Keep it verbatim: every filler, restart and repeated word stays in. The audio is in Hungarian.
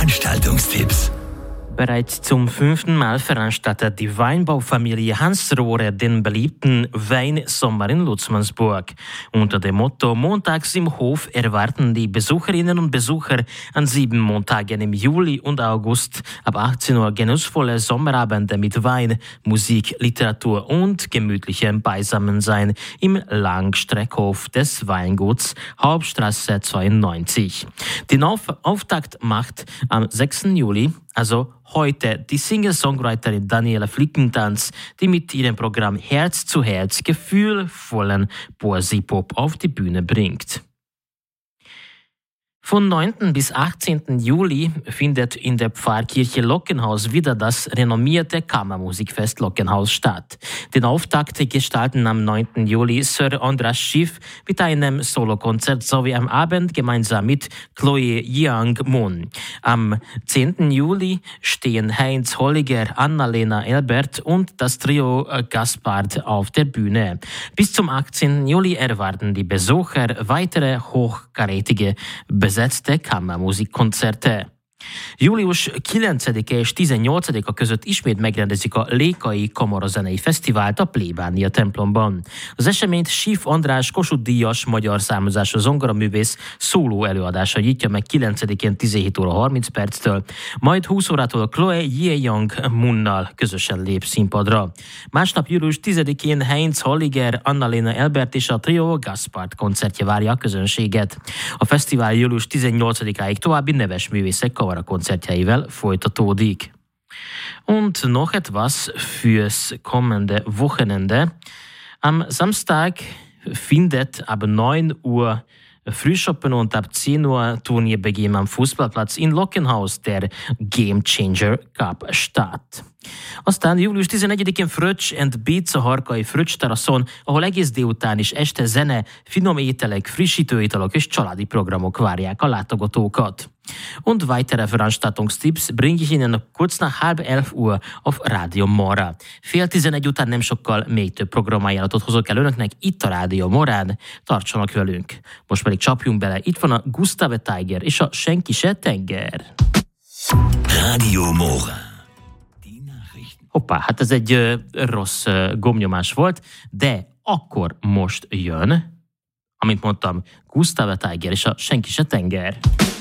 Veranstaltungstipps. Bereits zum fünften Mal veranstaltet die Weinbaufamilie Hans Rohre den beliebten Weinsommer in Lutzmannsburg. Unter dem Motto Montags im Hof erwarten die Besucherinnen und Besucher an sieben Montagen im Juli und August ab achtzehn Uhr genussvolle Sommerabende mit Wein, Musik, Literatur und gemütlichem Beisammensein im Langstreckhof des Weinguts Hauptstraße zweiundneunzig. Den Auf- Auftakt macht am sechsten Juli, also heute, die Singer-Songwriterin Daniela Flickentanz, die mit ihrem Programm Herz zu Herz gefühlvollen Poesie-Pop auf die Bühne bringt. Von neunten bis achtzehnten Juli findet in der Pfarrkirche Lockenhaus wieder das renommierte Kammermusikfest Lockenhaus statt. Den Auftakt gestalten am neunten Juli Sir Andras Schiff mit einem Solokonzert sowie am Abend gemeinsam mit Chloe Young Moon. Am zehnten Juli stehen Heinz Holliger, Annalena Elbert und das Trio Gaspard auf der Bühne. Bis zum achtzehnten Juli erwarten die Besucher weitere hochkarätige besetzte kammermusikkoncerte. Július kilencedike és tizennyolcadika között ismét megrendezik a Lékai Kamarazenei Fesztivált a Plébánia templomban. Az eseményt Schiff András Kossuth-díjas magyar származású zongoraművész szóló előadása nyitja meg kilencedikén tizenhét óra harminc perctől, majd húsz órától Chloe Yeong Moonnal közösen lép színpadra. Másnap július tizedikén Heinz Holliger, Annalena Elbert és a Trio Gaspard koncertje várja a közönséget. A fesztivál július tizennyolcadikáig további neves művészek Kamara konzertjeivel folytatódik. Und noch etwas fürs kommende Wochenende. Am Samstag findet ab neun Uhr Frühschoppen und ab zehn Uhr Turnierbeginn am Fußballplatz in Lockenhaus der Game Changer Cup statt. Aztán július tizenegyedikén Fröccs and Beats a Harkai Fröccs teraszon, ahol egész délután és este zene, finom ételek, frissítő italok és családi programok várják a látogatókat. Und weitere Veranstaltungstipps bringe ich Ihnen kurz nach halb elf Uhr auf Radio Mora. Fél tizenegy után nem sokkal még több programajánlatot hozok el Önöknek itt a Rádió Morán. Tartsanak velünk. Most pedig csapjunk bele. Itt van a Gustave Tiger és a Senki se tenger. Radio Mora. Hoppá, hát ez egy ö, rossz ö, gombnyomás volt, de akkor most jön, amint mondtam, Gustave Tiger és a Senki se tenger.